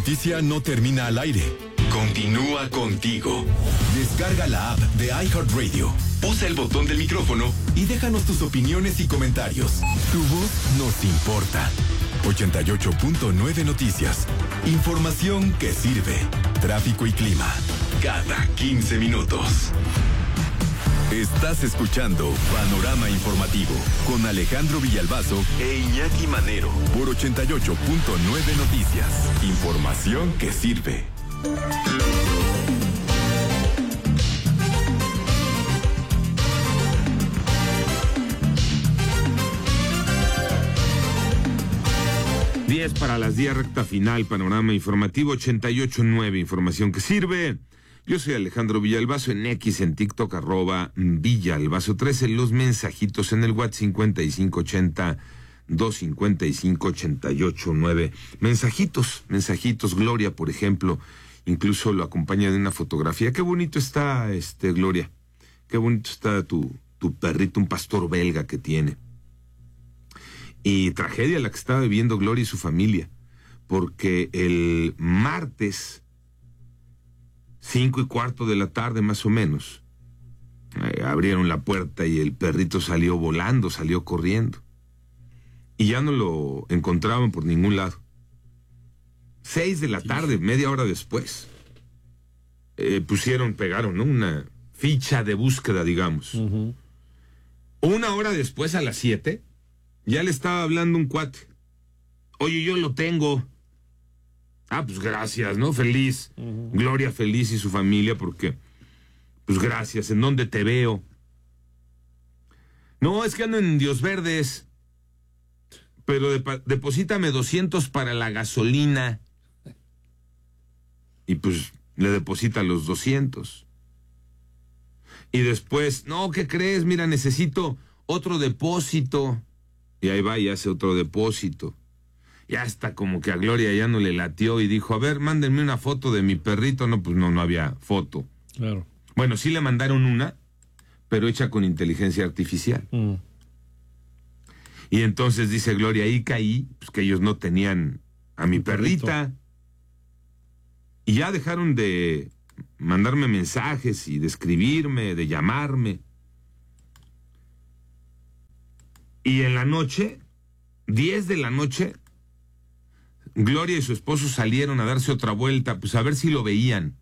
Noticia no termina al aire. Continúa contigo. Descarga la app de iHeartRadio. Usa el botón del micrófono y déjanos tus opiniones y comentarios. Tu voz nos importa. 88.9 Noticias. Información que sirve. Tráfico y clima. Cada 15 minutos. Estás escuchando Panorama Informativo con Alejandro Villalbazo e Iñaki Manero por 88.9 Noticias. Información que sirve. Diez para las 10, recta final, Panorama Informativo 88.9, información que sirve. Yo soy Alejandro Villalbazo, en X, en TikTok, @Villalbazo13, los mensajitos en el WhatsApp 5580-255-889. Mensajitos, Gloria, por ejemplo, incluso lo acompaña de una fotografía. Qué bonito está, Gloria, qué bonito está tu perrito, un pastor belga que tiene. Y tragedia la que estaba viviendo Gloria y su familia, porque el martes 5:15 de la tarde más o menos, abrieron la puerta y el perrito salió volando, salió corriendo. Y ya no lo encontraban por ningún lado. 6 de la tarde, media hora después, pegaron, ¿no?, una ficha de búsqueda, digamos. Uh-huh. Una hora después, a las 7, ya le estaba hablando un cuate. Oye, yo lo tengo. Ah, pues gracias, ¿no? Feliz. Uh-huh. Gloria feliz y su familia porque, pues gracias. ¿En dónde te veo? No, es que ando en Dios Verdes. Pero deposítame 200 para la gasolina. Y pues le deposita los 200. Y después, no, ¿qué crees? Mira, necesito otro depósito. Y ahí va y hace otro depósito. Ya hasta como que a Gloria ya no le latió y dijo, a ver, mándenme una foto de mi perrito. No, pues no había foto. Claro. Bueno, sí le mandaron una, pero hecha con inteligencia artificial. Mm. Y entonces dice Gloria, ahí caí, pues que ellos no tenían a mi perrita. Y ya dejaron de mandarme mensajes y de escribirme, de llamarme. Y en la noche, 10 de la noche, Gloria y su esposo salieron a darse otra vuelta, pues a ver si lo veían.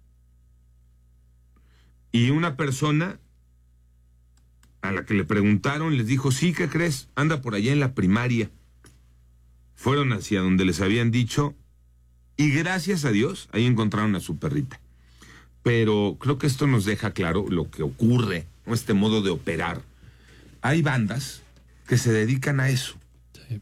Y una persona a la que le preguntaron les dijo, sí, ¿qué crees? Anda por allá en la primaria. Fueron hacia donde les habían dicho y gracias a Dios ahí encontraron a su perrita. Pero creo que esto nos deja claro lo que ocurre, ¿no?, este modo de operar. Hay bandas que se dedican a eso. Sí.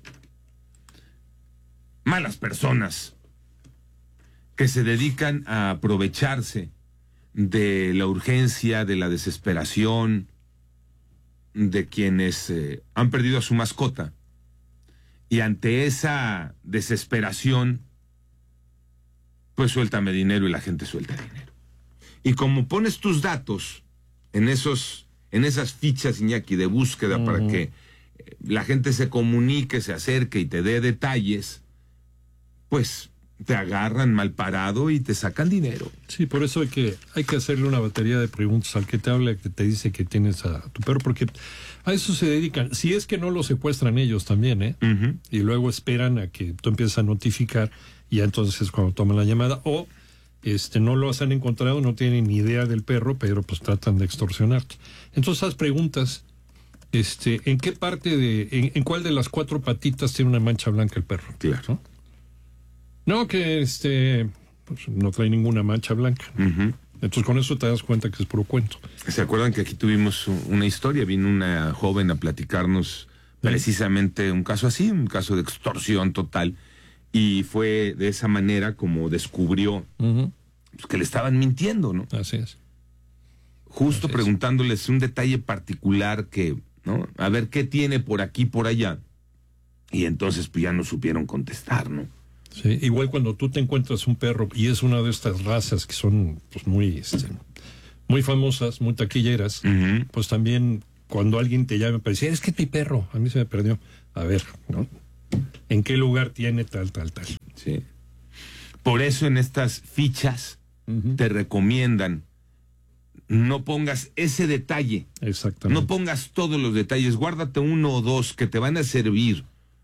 Malas personas que se dedican a aprovecharse de la urgencia, de la desesperación de quienes han perdido a su mascota. Y ante esa desesperación, pues suéltame dinero y la gente suelta dinero. Y como pones tus datos en esas fichas, Iñaki, de búsqueda, uh-huh, para que la gente se comunique, se acerque y te dé detalles, pues te agarran mal parado y te sacan dinero. Sí, por eso hay que hacerle una batería de preguntas al que te habla, que te dice que tienes a tu perro, porque a eso se dedican. Si es que no lo secuestran ellos también, uh-huh, y luego esperan a que tú empieces a notificar y ya entonces es cuando toman la llamada, o no lo han encontrado, no tienen ni idea del perro, pero pues tratan de extorsionarte. Entonces esas preguntas, ¿en qué parte en cuál de las 4 patitas tiene una mancha blanca el perro? Claro. No, que pues no trae ninguna mancha blanca. Uh-huh. Entonces con eso te das cuenta que es puro cuento. ¿Se acuerdan que aquí tuvimos una historia? Vino una joven a platicarnos precisamente un caso así, un caso de extorsión total. Y fue de esa manera como descubrió, uh-huh, pues, que le estaban mintiendo, ¿no? Así es. Justo preguntándoles un detalle particular que, ¿no? A ver qué tiene por aquí, por allá. Y entonces pues ya no supieron contestar, ¿no? Sí, igual cuando tú te encuentras un perro y es una de estas razas que son pues muy famosas, muy taquilleras, uh-huh, pues también cuando alguien te llama para decir, es que es mi perro, a mí se me perdió. A ver, ¿no? ¿En qué lugar tiene tal? Sí. Por eso en estas fichas te recomiendan no pongas ese detalle. Exactamente. No pongas todos los detalles, guárdate 1 o 2 que te van a servir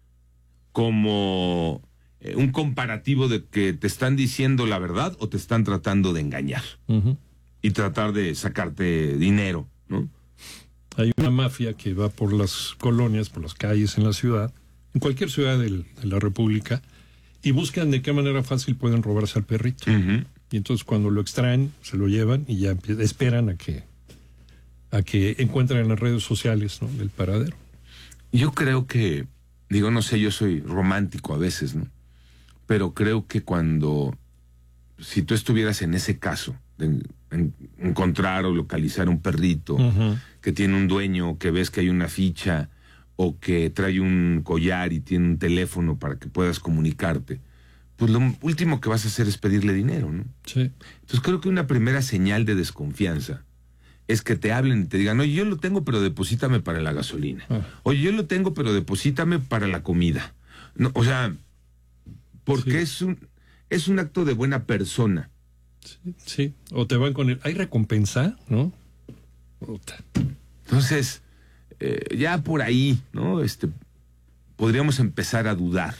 como un comparativo de que te están diciendo la verdad o te están tratando de engañar y tratar de sacarte dinero, ¿no? Hay una mafia que va por las colonias, por las calles en la ciudad, en cualquier ciudad de la República, y buscan de qué manera fácil pueden robarse al perrito. Y entonces cuando lo extraen, se lo llevan y ya esperan a que encuentren en las redes sociales, ¿no?, el paradero. Yo creo que, digo, no sé, yo soy romántico a veces, ¿no? Pero creo que si tú estuvieras en ese caso, de encontrar o localizar un perrito que tiene un dueño, que ves que hay una ficha, o que trae un collar y tiene un teléfono para que puedas comunicarte, pues lo último que vas a hacer es pedirle dinero, ¿no? Sí. Entonces creo que una primera señal de desconfianza es que te hablen y te digan, oye, yo lo tengo, pero deposítame para la gasolina. Oye, yo lo tengo, pero deposítame para la comida. No, o sea, porque es un acto de buena persona. Sí. O te van con ¿hay recompensa? ¿No? Entonces, ya por ahí, ¿no? Podríamos empezar a dudar.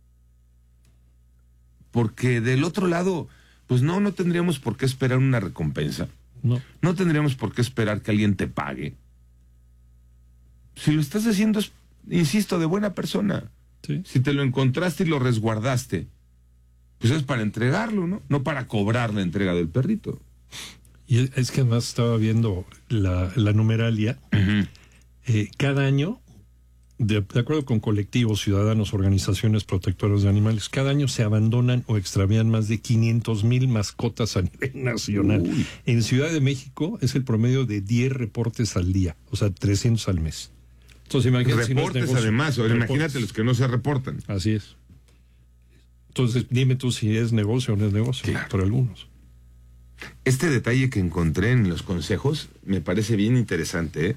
Porque del otro lado, pues no tendríamos por qué esperar una recompensa. No tendríamos por qué esperar que alguien te pague. Si lo estás haciendo es, insisto, de buena persona. Sí. Si te lo encontraste y lo resguardaste, pues es para entregarlo, ¿no? No para cobrar la entrega del perrito. Y es que además estaba viendo la numeralia. Cada año, de acuerdo con colectivos, ciudadanos, organizaciones protectoras de animales, cada año se abandonan o extravían más de 500,000 mascotas a nivel nacional. En Ciudad de México es el promedio de 10 reportes al día, o sea, 300 al mes. Entonces, imagínate reportes si no es además, imagínate los que no se reportan. Así es. Entonces, dime tú si es negocio o no es negocio, claro, para algunos. Este detalle que encontré en los consejos me parece bien interesante,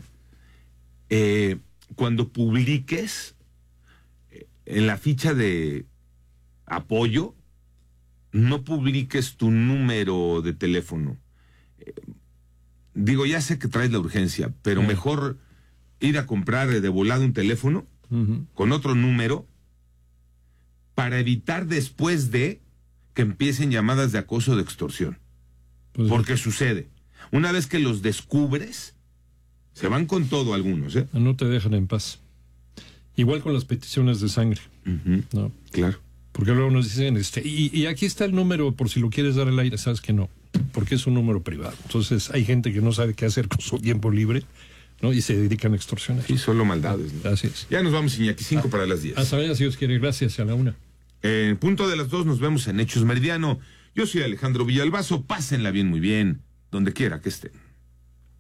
cuando publiques en la ficha de apoyo, no publiques tu número de teléfono. Digo, ya sé que traes la urgencia, pero mejor ir a comprar de volada un teléfono con otro número para evitar después de que empiecen llamadas de acoso o de extorsión. Pues porque sucede. Una vez que los descubres, se van con todo algunos, ¿eh? No te dejan en paz. Igual con las peticiones de sangre. ¿No? Claro. Porque luego nos dicen, y aquí está el número por si lo quieres dar al aire. Sabes que no, porque es un número privado. Entonces hay gente que no sabe qué hacer con su tiempo libre, ¿no? Y se dedican a extorsionar. Sí, solo maldades, ¿no? Así es. Ya nos vamos, Iñaki, 5 para las 10. Hasta mañana, si Dios quiere. Gracias, a la 1. En punto de las 2 nos vemos en Hechos Meridiano. Yo soy Alejandro Villalbazo. Pásenla bien, muy bien, donde quiera que estén.